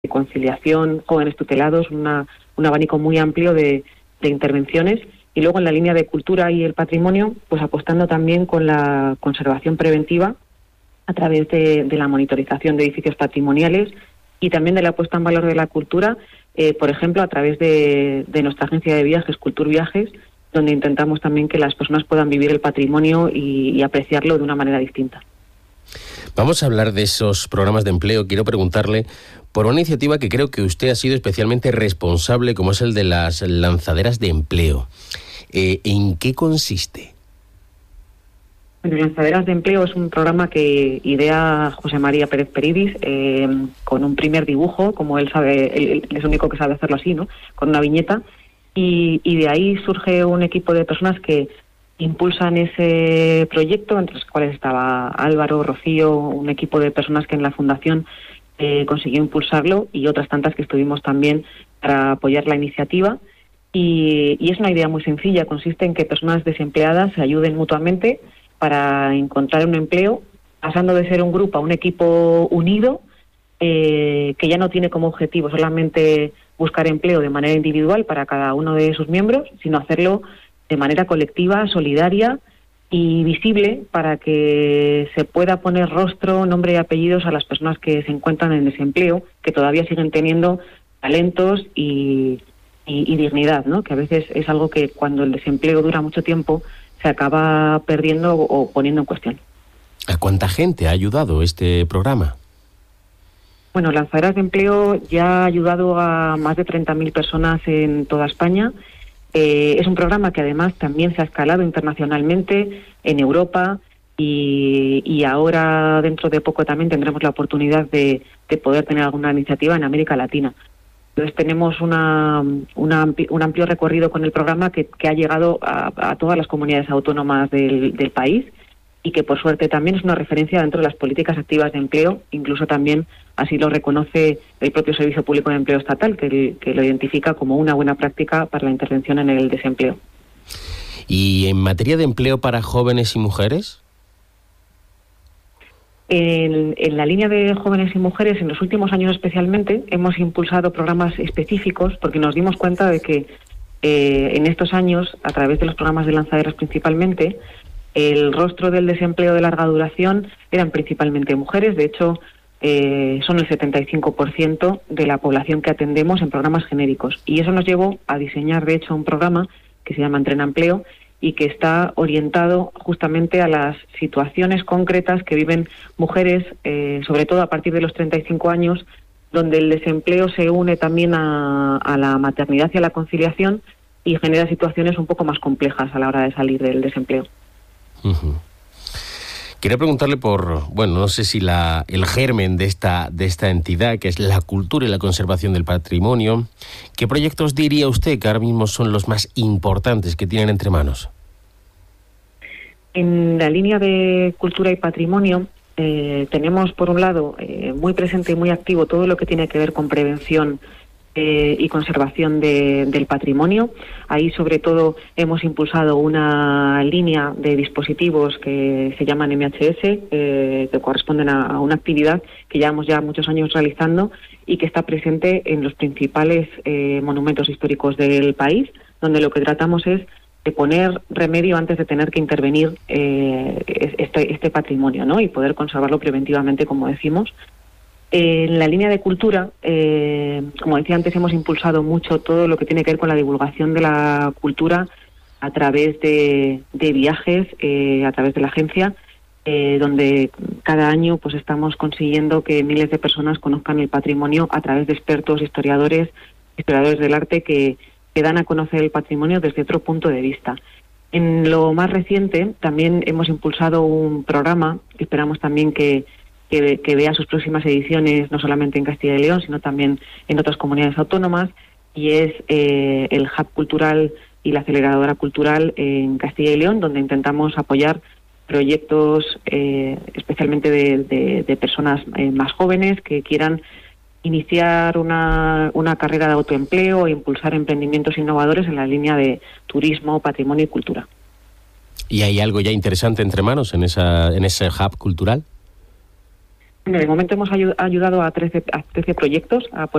de conciliación, jóvenes tutelados, un abanico muy amplio de intervenciones. Y luego en la línea de cultura y el patrimonio, pues apostando también con la conservación preventiva a través de la monitorización de edificios patrimoniales y también de la puesta en valor de la cultura, por ejemplo, a través de nuestra agencia de viajes, Cultur Viajes, donde intentamos también que las personas puedan vivir el patrimonio y apreciarlo de una manera distinta. Vamos a hablar de esos programas de empleo. Quiero preguntarle por una iniciativa que creo que usted ha sido especialmente responsable, como es el de las lanzaderas de empleo. ¿En qué consiste? Bueno, Lanzaderas de Empleo es un programa que idea José María Pérez Peridis con un primer dibujo, como él sabe, él es el único que sabe hacerlo así, ¿no? Con una viñeta, y de ahí surge un equipo de personas que impulsan ese proyecto, entre los cuales estaba Álvaro, Rocío, un equipo de personas que en la fundación consiguió impulsarlo y otras tantas que estuvimos también para apoyar la iniciativa. Y es una idea muy sencilla, consiste en que personas desempleadas se ayuden mutuamente para encontrar un empleo, pasando de ser un grupo a un equipo unido, que ya no tiene como objetivo solamente buscar empleo de manera individual para cada uno de sus miembros, sino hacerlo de manera colectiva, solidaria y visible para que se pueda poner rostro, nombre y apellidos a las personas que se encuentran en desempleo, que todavía siguen teniendo talentos y dignidad, ¿no? Que a veces es algo que cuando el desempleo dura mucho tiempo se acaba perdiendo o poniendo en cuestión. ¿A cuánta gente ha ayudado este programa? Bueno, Lanzaderas de Empleo ya ha ayudado a más de 30.000 personas en toda España. Es un programa que además también se ha escalado internacionalmente en Europa y ahora dentro de poco también tendremos la oportunidad de poder tener alguna iniciativa en América Latina. Entonces tenemos un amplio recorrido con el programa que ha llegado a todas las comunidades autónomas del país y que por suerte también es una referencia dentro de las políticas activas de empleo, incluso también así lo reconoce el propio Servicio Público de Empleo Estatal, que lo identifica como una buena práctica para la intervención en el desempleo. ¿Y en materia de empleo para jóvenes y mujeres? En la línea de jóvenes y mujeres, en los últimos años especialmente, hemos impulsado programas específicos porque nos dimos cuenta de que en estos años, a través de los programas de lanzaderas principalmente, el rostro del desempleo de larga duración eran principalmente mujeres. De hecho, son el 75% de la población que atendemos en programas genéricos. Y eso nos llevó a diseñar, de hecho, un programa que se llama Entrena Empleo y que está orientado justamente a las situaciones concretas que viven mujeres, sobre todo a partir de los 35 años, donde el desempleo se une también a la maternidad y a la conciliación y genera situaciones un poco más complejas a la hora de salir del desempleo. Uh-huh. Quería preguntarle no sé si el germen de esta entidad, que es la cultura y la conservación del patrimonio, ¿qué proyectos diría usted que ahora mismo son los más importantes que tienen entre manos? En la línea de cultura y patrimonio tenemos, por un lado, muy presente y muy activo todo lo que tiene que ver con prevención y conservación del patrimonio. Ahí, sobre todo, hemos impulsado una línea de dispositivos que se llaman MHS, que corresponden a una actividad que llevamos ya muchos años realizando y que está presente en los principales monumentos históricos del país, donde lo que tratamos es de poner remedio antes de tener que intervenir este patrimonio, ¿no? Y poder conservarlo preventivamente, como decimos. En la línea de cultura, como decía antes, hemos impulsado mucho todo lo que tiene que ver con la divulgación de la cultura a través de viajes, a través de la agencia, donde cada año pues estamos consiguiendo que miles de personas conozcan el patrimonio a través de expertos, historiadores del arte que dan a conocer el patrimonio desde otro punto de vista. En lo más reciente también hemos impulsado un programa que esperamos también que vea sus próximas ediciones no solamente en Castilla y León, sino también en otras comunidades autónomas, y es el Hub Cultural y la Aceleradora Cultural en Castilla y León, donde intentamos apoyar proyectos especialmente de personas más jóvenes que quieran iniciar una carrera de autoempleo e impulsar emprendimientos innovadores en la línea de turismo, patrimonio y cultura. ¿Y hay algo ya interesante entre manos en ese Hub Cultural? De momento hemos ayudado a 13 proyectos a